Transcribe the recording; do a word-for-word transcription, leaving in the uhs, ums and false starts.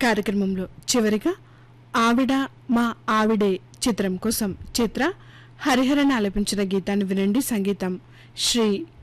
కార్యక్రమంలో చివరిగా ఆవిడ మా ఆవిడే చిత్రం కోసం చిత్ర హరిహరన్ ఆలపించిన గీతాన్ని వినండి. సంగీతం శ్రీ